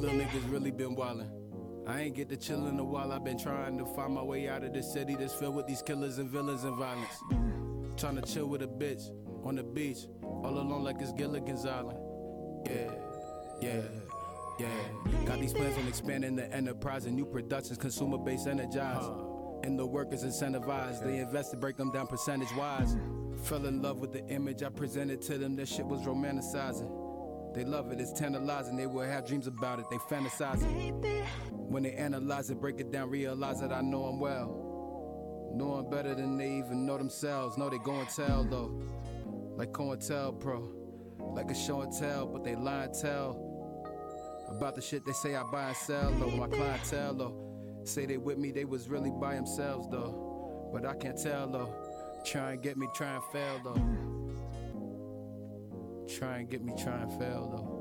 little niggas really been wildin'. I ain't get to chill in a while. I've been trying to find my way out of this city that's filled with these killers and villains and violence. Trying to chill with a bitch on the beach, all alone like it's Gilligan's Island. Yeah. Got these plans on expanding the enterprise and new productions, consumer-based energized. And the workers incentivized, they invest to break them down percentage-wise. Fell in love with the image I presented to them, that shit was romanticizing. They love it, it's tantalizing, they will have dreams about it, they fantasizing. When they analyze it, break it down, realize that I know them well. Know them better than they even know themselves. Know they go and tell though, like COINTELPRO. Like a show and tell, but they lie and tell about the shit they say I buy and sell though. My clientele though, say they with me, they was really by themselves though. But I can't tell though, try and get me, try and fail though. Try and get me, try and fail though.